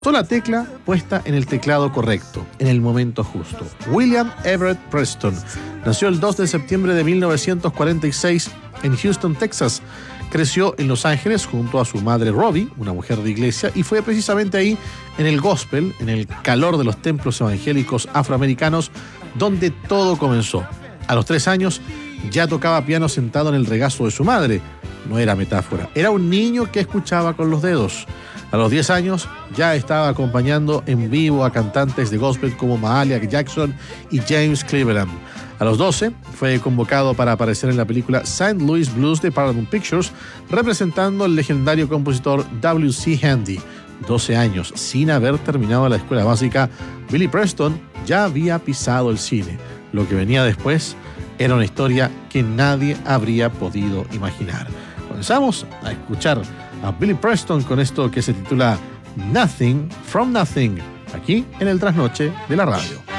La tecla puesta en el teclado correcto, en el momento justo. William Everett Preston nació el 2 de septiembre de 1946 en Houston, Texas. Creció en Los Ángeles junto a su madre Robbie, una mujer de iglesia, y fue precisamente ahí, en el gospel, en el calor de los templos evangélicos afroamericanos, donde todo comenzó. A los 3 años ya tocaba piano sentado en el regazo de su madre. No era metáfora, era un niño que escuchaba con los dedos. A los 10 años ya estaba acompañando en vivo a cantantes de gospel como Mahalia Jackson y James Cleveland. A los 12 fue convocado para aparecer en la película St. Louis Blues de Paramount Pictures, representando al legendario compositor W.C. Handy. 12 años sin haber terminado la escuela básica, Billy Preston ya había pisado el cine. Lo que venía después era una historia que nadie habría podido imaginar. Comenzamos a escuchar a Billy Preston con esto que se titula Nothing from Nothing, aquí en el Trasnoche de la radio.